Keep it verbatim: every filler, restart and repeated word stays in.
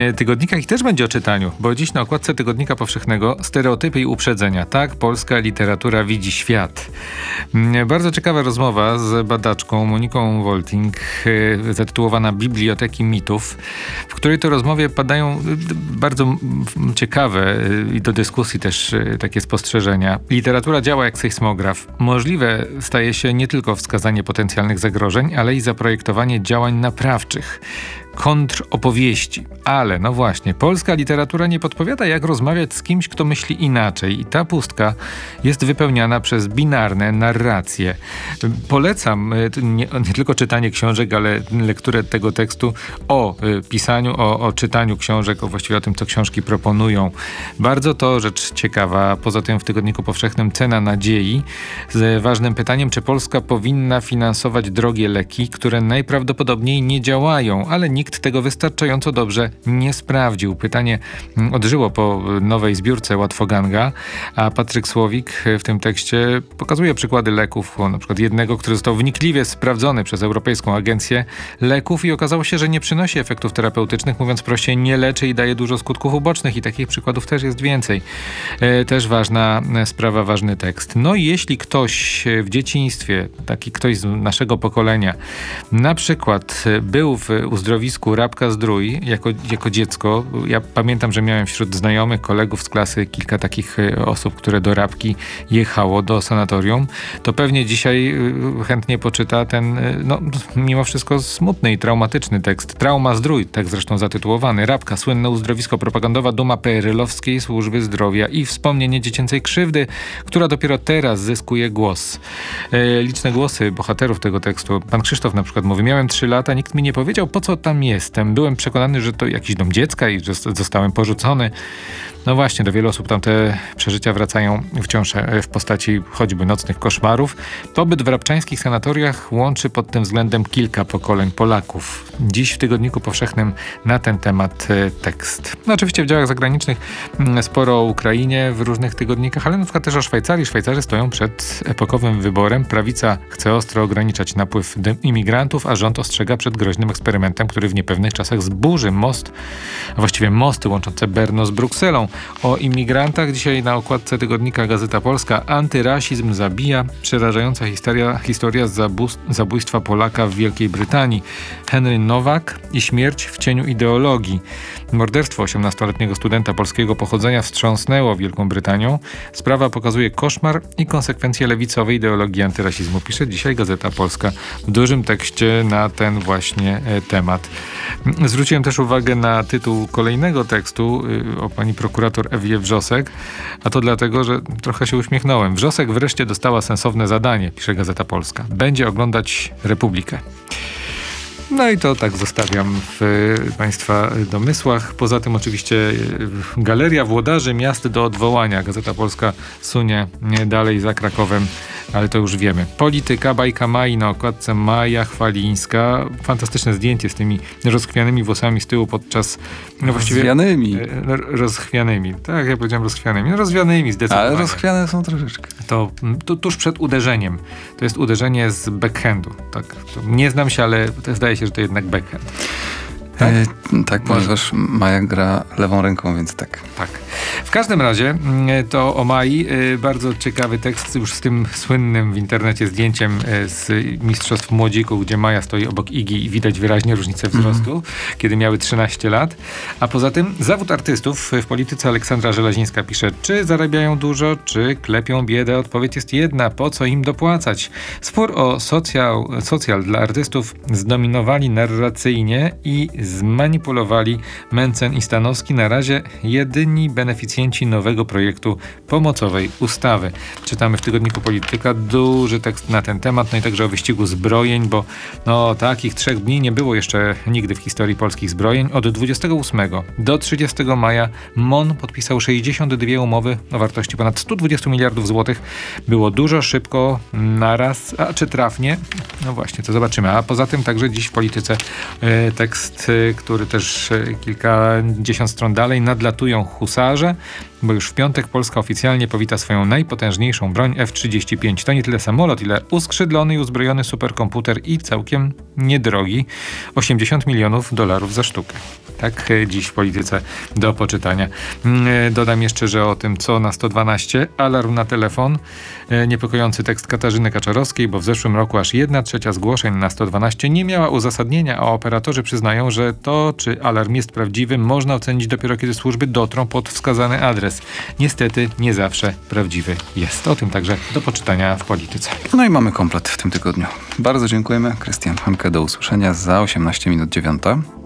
tygodnikach i też będzie o czytaniu, bo dziś na okładce Tygodnika Powszechnego stereotypy i uprzedzenia. Tak polska literatura widzi świat. Bardzo ciekawa rozmowa z badaczką Moniką Wolting, zatytułowana Biblioteki mitów, w której to rozmowie padają bardzo ciekawe i do dyskusji też takie spostrzeżenia. Literatura działa jak sejsmograf. Możliwe staje się nie tylko wskazanie potencjalnych zagrożeń, ale i zaprojektowanie działań naprawczych. Kontropowieści. Ale, no właśnie, polska literatura nie podpowiada, jak rozmawiać z kimś, kto myśli inaczej. I ta pustka jest wypełniana przez binarne narracje. Polecam nie, nie tylko czytanie książek, ale lekturę tego tekstu o y, pisaniu, o, o czytaniu książek, o właściwie o tym, co książki proponują. Bardzo to rzecz ciekawa. Poza tym w Tygodniku Powszechnym Cena nadziei z ważnym pytaniem, czy Polska powinna finansować drogie leki, które najprawdopodobniej nie działają, ale nie Nikt tego wystarczająco dobrze nie sprawdził. Pytanie odżyło po nowej zbiórce Łatwoganga, a Patryk Słowik w tym tekście pokazuje przykłady leków, na przykład jednego, który został wnikliwie sprawdzony przez Europejską Agencję Leków i okazało się, że nie przynosi efektów terapeutycznych, mówiąc prościej, nie leczy i daje dużo skutków ubocznych i takich przykładów też jest więcej. E, też ważna sprawa, ważny tekst. No i jeśli ktoś w dzieciństwie, taki ktoś z naszego pokolenia, na przykład był w uzdrowisku Rabka-Zdrój jako, jako dziecko. Ja pamiętam, że miałem wśród znajomych, kolegów z klasy kilka takich osób, które do Rabki jechało do sanatorium. To pewnie dzisiaj chętnie poczyta ten, no mimo wszystko smutny i traumatyczny tekst. Trauma-Zdrój, tak zresztą zatytułowany. Rabka, słynne uzdrowisko, propagandowa duma P R L-owskiej służby zdrowia i wspomnienie dziecięcej krzywdy, która dopiero teraz zyskuje głos. E, liczne głosy bohaterów tego tekstu. Pan Krzysztof na przykład mówi, miałem trzy lata, nikt mi nie powiedział, po co tam jestem. Byłem przekonany, że to jakiś dom dziecka i że zostałem porzucony. No właśnie, do wielu osób tam te przeżycia wracają wciąż w postaci choćby nocnych koszmarów. Pobyt w rabczańskich sanatoriach łączy pod tym względem kilka pokoleń Polaków. Dziś w Tygodniku Powszechnym na ten temat tekst. No oczywiście w działach zagranicznych sporo o Ukrainie w różnych tygodnikach, ale na przykład też o Szwajcarii. Szwajcarzy stoją przed epokowym wyborem. Prawica chce ostro ograniczać napływ imigrantów, a rząd ostrzega przed groźnym eksperymentem, który w niepewnych czasach zburzy most, a właściwie mosty łączące Brno z Brukselą. O imigrantach dzisiaj na okładce tygodnika Gazeta Polska. Antyrasizm zabija. Przerażająca historia, historia zabój- zabójstwa Polaka w Wielkiej Brytanii. Henry Nowak i śmierć w cieniu ideologii. Morderstwo osiemnastoletniego studenta polskiego pochodzenia wstrząsnęło Wielką Brytanią. Sprawa pokazuje koszmar i konsekwencje lewicowej ideologii antyrasizmu. Pisze dzisiaj Gazeta Polska w dużym tekście na ten właśnie e, temat. Zwróciłem też uwagę na tytuł kolejnego tekstu y, o pani prokurator Ewie Wrzosek, a to dlatego, że trochę się uśmiechnąłem. Wrzosek wreszcie dostała sensowne zadanie, pisze Gazeta Polska. Będzie oglądać Republikę. No i to tak zostawiam w y, Państwa domysłach. Poza tym oczywiście y, Galeria Włodarzy Miast do odwołania. Gazeta Polska sunie y, dalej za Krakowem, ale to już wiemy. Polityka, bajka Mai na okładce Maja Chwalińska. Fantastyczne zdjęcie z tymi rozchwianymi włosami z tyłu podczas... No właściwie, rozchwianymi. Y, rozchwianymi. Tak, ja powiedziałem rozchwianymi. No rozwianymi zdecydowanie. Ale rozchwiane są troszeczkę. To, to tuż przed uderzeniem. To jest uderzenie z backhandu. Tak, to nie znam się, ale to zdaje się, że to jednak backhand. Tak, e, tak ponieważ Maja gra lewą ręką, więc tak. Tak. W każdym razie to o Mai bardzo ciekawy tekst już z tym słynnym w internecie zdjęciem z Mistrzostw Młodzików, gdzie Maja stoi obok Igi i widać wyraźnie różnicę wzrostu, mm. kiedy miały trzynaście lat. A poza tym zawód artystów w polityce Aleksandra Żelazińska pisze, czy zarabiają dużo, czy klepią biedę? Odpowiedź jest jedna, po co im dopłacać? Spór o socjal, socjal dla artystów zdominowali narracyjnie i zmanipulowali Mencen i Stanowski, na razie jedyni beneficjenci nowego projektu pomocowej ustawy. Czytamy w tygodniku Polityka duży tekst na ten temat, no i także o wyścigu zbrojeń, bo no takich trzech dni nie było jeszcze nigdy w historii polskich zbrojeń. Od dwudziestego ósmego do trzydziestego maja M O N podpisał sześćdziesiąt dwie umowy o wartości ponad sto dwadzieścia miliardów złotych. Było dużo, szybko, naraz, a czy trafnie? No właśnie, to zobaczymy. A poza tym także dziś w Polityce e, tekst, e, który też e, kilkadziesiąt stron dalej, nadlatują husarze. Szczęśliwa, bo już w piątek Polska oficjalnie powita swoją najpotężniejszą broń F trzydzieści pięć. To nie tyle samolot, ile uskrzydlony i uzbrojony superkomputer i całkiem niedrogi. osiemdziesiąt milionów dolarów za sztukę. Tak dziś w polityce do poczytania. Dodam jeszcze, że o tym, co na sto dwanaście, alarm na telefon. Niepokojący tekst Katarzyny Kaczorowskiej, bo w zeszłym roku aż jedna trzecia zgłoszeń na sto dwanaście nie miała uzasadnienia, a operatorzy przyznają, że to, czy alarm jest prawdziwy, można ocenić dopiero, kiedy służby dotrą pod wskazany adres. Niestety nie zawsze prawdziwy jest. O tym także do poczytania w polityce. No i mamy komplet w tym tygodniu. Bardzo dziękujemy. Krystian Hanke, do usłyszenia za osiemnaście minut dziewiąta.